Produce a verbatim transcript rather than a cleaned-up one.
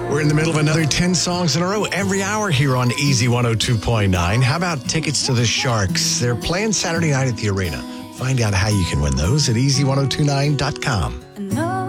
We're in the middle of another ten songs in a row every hour here on Easy one oh two point nine. How about tickets to the Sharks? They're playing Saturday night at the arena. Find out how you can win those at easy ten twenty-nine dot com.